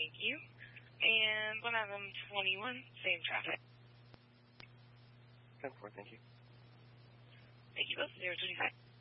Thank you. And 1121, same traffic. 10-4, thank you. Thank you both. 025.